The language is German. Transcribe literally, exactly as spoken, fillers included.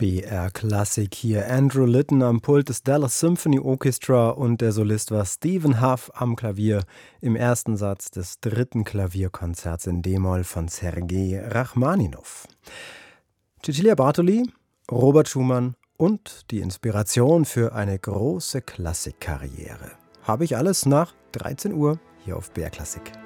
B R Klassik hier. Andrew Litton am Pult des Dallas Symphony Orchestra und der Solist war Stephen Hough am Klavier im ersten Satz des dritten Klavierkonzerts in D-Moll von Sergei Rachmaninow. Cecilia Bartoli, Robert Schumann und die Inspiration für eine große Klassikkarriere. Habe ich alles nach dreizehn Uhr hier auf B R Klassik.